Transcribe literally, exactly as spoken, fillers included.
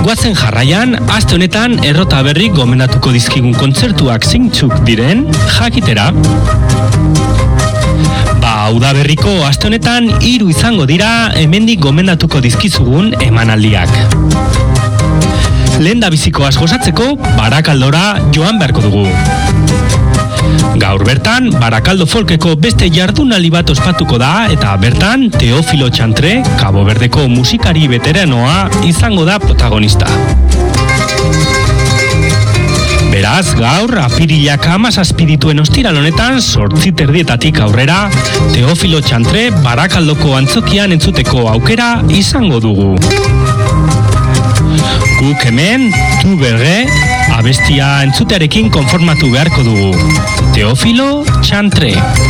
Guazen jarraian, aste honetan errota berri gomendatuko dizkigun kontzertuak zeintzuk diren jakitera. Ba, udaberriko aste honetan hiru izango dira hemendik gomendatuko dizkizugun emanaldiak. Lehendabizikoaz gozatzeko Barakaldora joan beharko dugu. Gaur bertan, Barakaldo Folkeko beste jardunaldi bat ospatuko da eta bertan Teofilo Txantre, Cabo Verdeko musikari veteranoa izango da protagonista. Beraz, gaur, apirilak hamazazpi dituen ostiral honetan, zortzi terdietatik aurrera, Teofilo Txantre Barakaldoko antzokian entzuteko aukera izango dugu. Guk hemen, tu berge, abestia entzutearekin konformatu beharko dugu. Teofilo Txantre.